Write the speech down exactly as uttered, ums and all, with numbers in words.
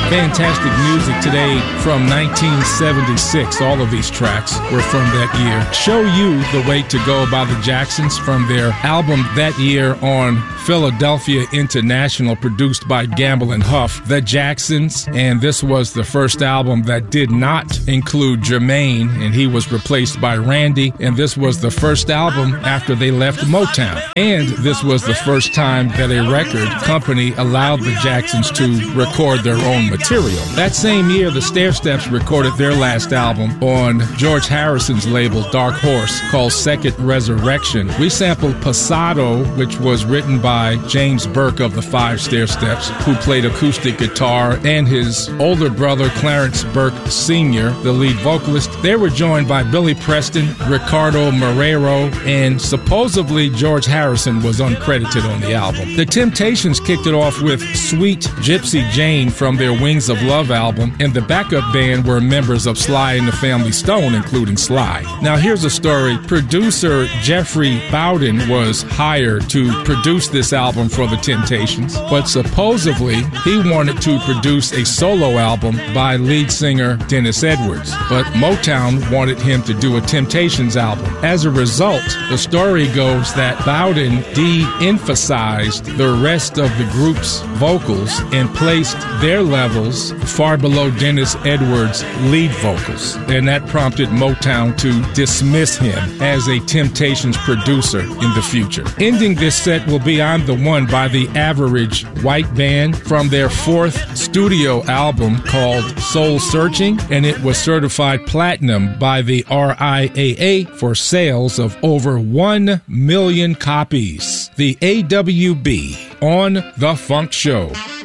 fantastic music today from nineteen seventy-six. All of these tracks were from that year. Show You the Way to Go by the Jacksons from their album that year on Philadelphia International, produced by Gamble and Huff. The Jacksons, and this was the first album that did not include Jermaine, and he was replaced by Randy, and this was the first album after they left Motown. And this was the first time that a record company allowed the Jacksons to record their own material. That same year, the Stairsteps recorded their last album on George Harrison's label, Dark Horse, called Second Resurrection. We sampled Pasado, which was written by James Burke of the Five Stairsteps, who played acoustic guitar, and his older brother, Clarence Burke Senior, the lead vocalist. They were joined by Billy Preston, Ricardo Marrero, and supposedly George Harrison was uncredited on the album. The Temptations kicked it off with Sweet Gypsy Jane from their Wings of Love album, and the backup band were members of Sly and the Family Stone, including Sly. Now here's a story. Producer Jeffrey Bowden was hired to produce this album for the Temptations, but supposedly he wanted to produce a solo album by lead singer Dennis Edwards, but Motown wanted him to do a Temptations album. As a result, the story goes that Bowden de-emphasized the rest of the group's vocals and placed their levels far below Dennis Edwards' lead vocals, and that prompted Motown to dismiss him as a Temptations producer in the future. Ending this set will be I'm the One by the Average White Band from their fourth studio album called Soul Searching, and it was certified platinum by the R I A A for sales of over one million copies. The A W B on The Funk Show.